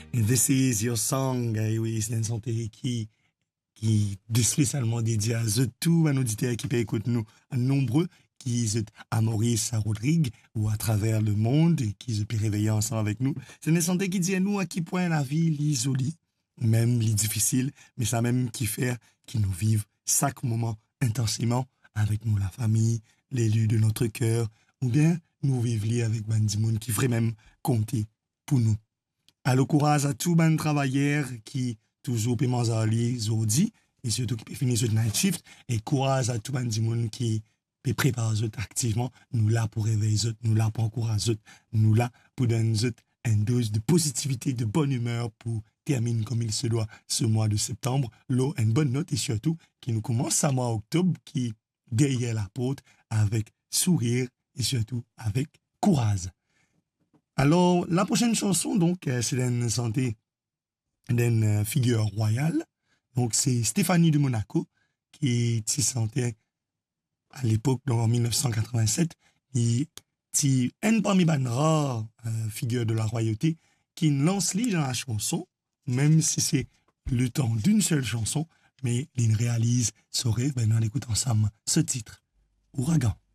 This is your song, oui, c'est une santé qui spécialement dédié à tout un auditeur qui peut écouter nous, à nombreux, qui sont à Maurice, à Rodrigue, ou à travers le monde, et qui se peut réveiller ensemble avec nous. C'est une santé qui dit à nous à qui point la vie l'isolie, même les difficiles, mais ça même qui fait, qui nous vivent chaque moment intensément avec nous, la famille, l'élu de notre cœur, ou bien nous vivons avec Bandimoun qui ferait même compter pour nous. Alors, courage à tous les travailleurs qui toujours paiement à aujourd'hui et surtout qui peut finir ce night shift et courage à tout le monde qui peut préparer activement. Nous là pour réveiller, nous là pour encourager, nous là pour donner une dose de positivité, de bonne humeur pour terminer comme il se doit ce mois de septembre. L'eau, une bonne note et surtout qui nous commence ce mois octobre qui derrière la porte avec sourire et surtout avec courage. Alors, la prochaine chanson, donc, c'est d'une santé, d'une figure royale. Donc, c'est Stéphanie de Monaco, qui s'y sentait à l'époque, donc en 1987, qui est une parmi les rares figures de la royauté qui lance les dans la chanson, même si c'est le temps d'une seule chanson, mais il réalise son rêve, ben, on écoute ensemble ce titre, Ouragan.